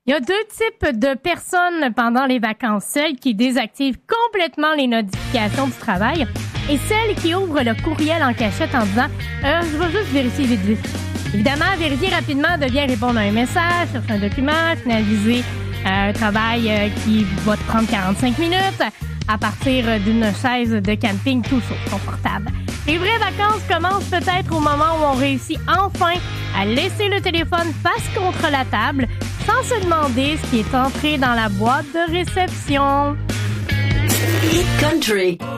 Il y a deux types de personnes pendant les vacances. Celles qui désactivent complètement les notifications du travail et celles qui ouvrent le courriel en cachette en disant « je vais juste vérifier vite vite ». Évidemment, vérifier rapidement devient répondre à un message, chercher un document, finaliser un travail qui va te prendre 45 minutes à partir d'une chaise de camping tout chaud, confortable. Les vraies vacances commencent peut-être au moment où on réussit enfin à laisser le téléphone face contre la table sans se demander ce qui est entré dans la boîte de réception. Hit Country.